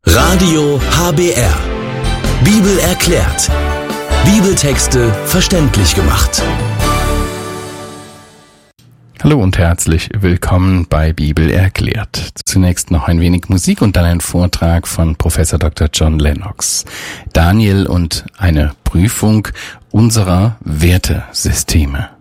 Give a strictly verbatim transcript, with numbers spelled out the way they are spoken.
Radio H B R. Bibel erklärt. Bibeltexte verständlich gemacht. Hallo und herzlich willkommen bei Bibel erklärt. Zunächst noch ein wenig Musik und dann ein Vortrag von Professor Doktor John Lennox. Daniel und eine Prüfung unserer Wertesysteme.